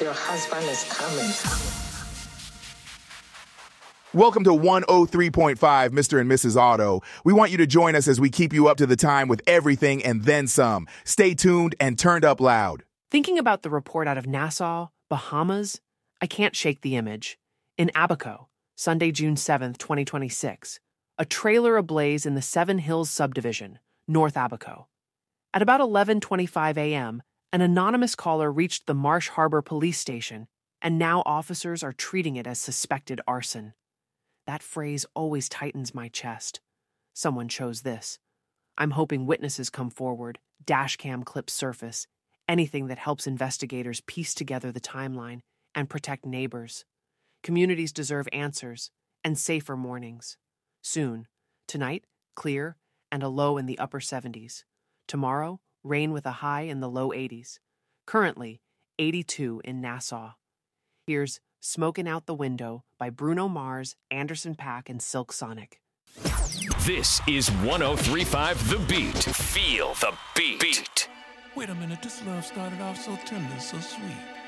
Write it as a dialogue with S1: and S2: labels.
S1: your husband is coming.
S2: Welcome to 103.5, Mr. and Mrs. Auto. We want you to join us as we keep you up to the time with everything and then some. Stay tuned and turned up loud.
S3: Thinking about the report out of Nassau, Bahamas, I can't shake the image. In Abaco, Sunday, June 7th, 2026, a trailer ablaze in the Seven Hills subdivision, North Abaco. At about 11:25 a.m., an anonymous caller reached the Marsh Harbor police station, and now officers are treating it as suspected arson. That phrase always tightens my chest. Someone chose this. I'm hoping witnesses come forward, dashcam clips surface, anything that helps investigators piece together the timeline and protect neighbors. Communities deserve answers and safer mornings. Soon. Tonight, clear and a low in the upper 70s. Tomorrow, rain with a high in the low 80s. Currently, 82 in Nassau. Here's Smokin' Out the Window by Bruno Mars, Anderson .Paak, and Silk Sonic.
S4: This is 103.5 The Beat. Feel the beat.
S5: Wait a minute, this love started off so tender, so sweet.